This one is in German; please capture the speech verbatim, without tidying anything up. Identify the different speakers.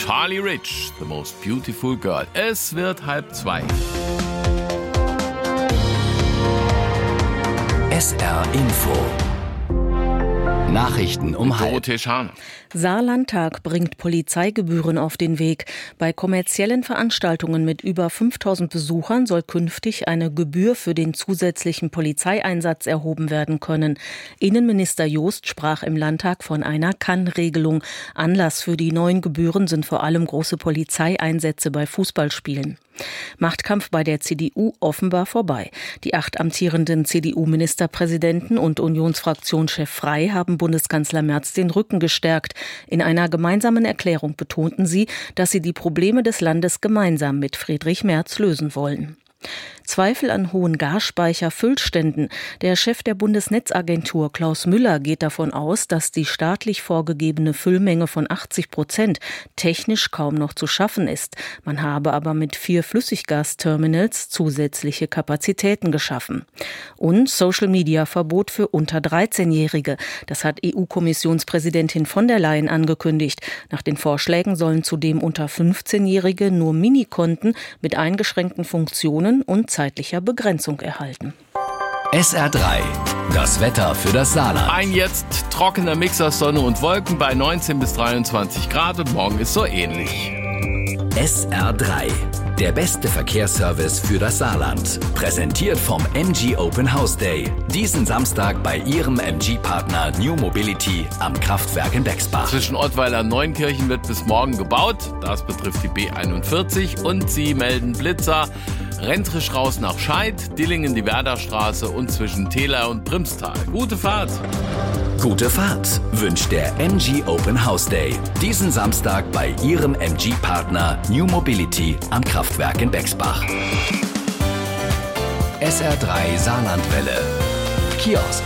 Speaker 1: Charlie Rich, The Most Beautiful Girl. Es wird halb zwei.
Speaker 2: S R Info. Nachrichten um halb.
Speaker 1: Dorothee Scharner.
Speaker 3: Saarlandtag bringt Polizeigebühren auf den Weg. Bei kommerziellen Veranstaltungen mit über fünftausend Besuchern soll künftig eine Gebühr für den zusätzlichen Polizeieinsatz erhoben werden können. Innenminister Joost sprach im Landtag von einer Kann-Regelung. Anlass für die neuen Gebühren sind vor allem große Polizeieinsätze bei Fußballspielen. Machtkampf bei der C D U offenbar vorbei. Die acht amtierenden C D U-Ministerpräsidenten und Unionsfraktionschef Frey haben Bundeskanzler Merz den Rücken gestärkt. In einer gemeinsamen Erklärung betonten sie, dass sie die Probleme des Landes gemeinsam mit Friedrich Merz lösen wollen. Zweifel an hohen Gasspeicherfüllständen. Der Chef der Bundesnetzagentur Klaus Müller geht davon aus, dass die staatlich vorgegebene Füllmenge von achtzig Prozent technisch kaum noch zu schaffen ist. Man habe aber mit vier Flüssiggasterminals zusätzliche Kapazitäten geschaffen. Und Social-Media-Verbot für unter dreizehnjährige. Das hat E U-Kommissionspräsidentin von der Leyen angekündigt. Nach den Vorschlägen sollen zudem unter fünfzehnjährige nur Minikonten mit eingeschränkten Funktionen und zeitlicher Begrenzung erhalten.
Speaker 2: S R drei. Das Wetter für das Saarland.
Speaker 1: Ein jetzt trockener Mix aus Sonne und Wolken bei neunzehn bis dreiundzwanzig Grad und morgen ist so ähnlich.
Speaker 2: S R drei. Der beste Verkehrsservice für das Saarland. Präsentiert vom M G Open House Day. Diesen Samstag bei Ihrem M G-Partner New Mobility am Kraftwerk in Bexbach.
Speaker 1: Zwischen Ottweiler und Neunkirchen wird bis morgen gebaut. Das betrifft die B einundvierzig. Und sie melden Blitzer. Rentrisch raus nach Scheid, Dillingen die Werderstraße und zwischen Tela und Primstal. Gute Fahrt!
Speaker 2: Gute Fahrt wünscht der M G Open House Day. Diesen Samstag bei Ihrem M G-Partner New Mobility am Kraftwerk in Bexbach. S R drei Saarlandwelle. Kiosk.